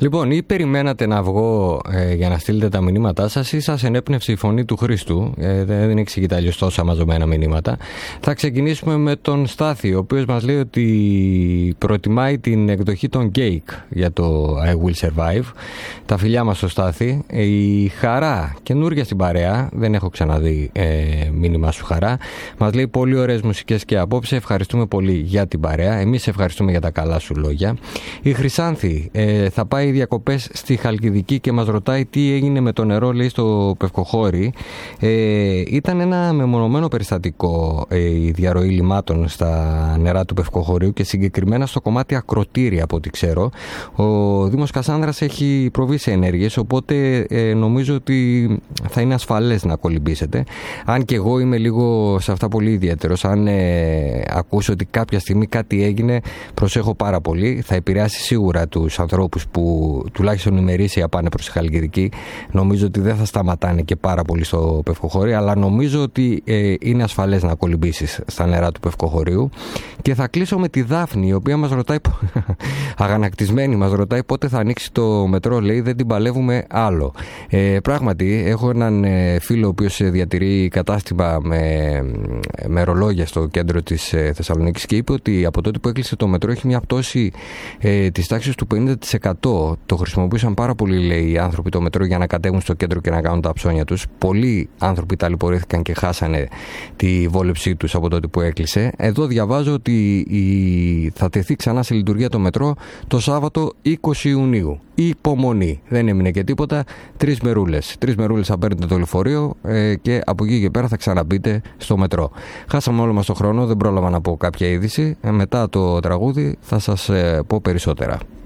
Λοιπόν, ή περιμένατε να βγω για να στείλετε τα μηνύματά σας, ή σας ενέπνευσε η φωνή του Χρήστου. Δεν εξηγείται αλλιώς τόσα μαζωμένα μηνύματα. Θα ξεκινήσουμε με τον Στάθη, ο οποίος μας λέει ότι προτιμάει την εκδοχή των Cake για το I Will Survive. Τα φιλιά μας στο Στάθη. Η Χαρά, καινούργια στην παρέα, δεν έχω ξαναδεί μήνυμα σου Χαρά. Μας λέει πολύ ωραίες μουσικές και απόψε. Ευχαριστούμε πολύ για την παρέα. Εμείς ευχαριστούμε για τα καλά σου λόγια. Η Χρυσάνθη θα πάει διακοπές στη Χαλκιδική και μας ρωτάει τι έγινε με το νερό, λέει, στο Πευκοχώρι. Ήταν ένα μεμονωμένο περιστατικό η διαρροή λιμάτων στα νερά του Πευκοχωρίου και συγκεκριμένα στο κομμάτι Ακροτήρι, από ό,τι ξέρω. Ο Δήμος Κασάνδρας έχει προβεί σε ενέργειες, οπότε νομίζω ότι θα είναι ασφαλές να κολυμπήσετε. Αν και εγώ είμαι λίγο σε αυτά πολύ ιδιαίτερος. Αν ακούσω ότι κάποια στιγμή κάτι έγινε, προσέχω πάρα πολύ. Θα επηρεάσει σίγουρα τους ανθρώπους που τουλάχιστον ημερήσια πάνε προς τη Χαλκιδική. Νομίζω ότι δεν θα σταματάνε και πάρα πολύ στο Πευκοχώρι, αλλά νομίζω ότι είναι ασφαλές να κολυμπήσεις στα νερά του Πευκοχωρίου. Και θα κλείσω με τη Δάφνη, η οποία μας ρωτάει, αγανακτισμένη, μας ρωτάει πότε θα ανοίξει το μετρό, λέει, δεν την παλεύουμε άλλο. Πράγματι, έχω έναν φίλο ο οποίος διατηρεί κατάστημα με ρολόγια στο κέντρο της Θεσσαλονίκης και είπε ότι από τότε που έκλεισε το μετρό έχει μια πτώση της τάξης του 50%. Το χρησιμοποιούσαν πάρα πολύ, λέει, οι άνθρωποι το μετρό για να κατέβουν στο κέντρο και να κάνουν τα ψώνια τους. Πολλοί άνθρωποι ταλαιπωρήθηκαν και χάσανε τη βόλεψή τους από τότε που έκλεισε. Εδώ διαβάζω ότι θα τεθεί ξανά σε λειτουργία το μετρό το Σάββατο 20 Ιουνίου. Υπομονή. Δεν έμεινε και τίποτα. 3 μερούλες. 3 μερούλες θα παίρνετε το λεωφορείο και από εκεί και πέρα θα ξαναμπείτε στο μετρό. Χάσαμε όλο μας το χρόνο. Δεν πρόλαβα να πω κάποια είδηση. Μετά το τραγούδι θα σας πω περισσότερα.